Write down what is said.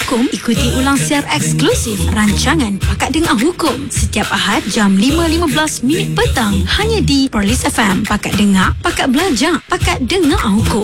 Hukum, ikuti ulang siar eksklusif rancangan Pakat Dengar Hukum setiap Ahad jam 5.15 petang hanya di Perlis FM. Pakat Dengar, Pakat Belajar, Pakat Dengar Hukum.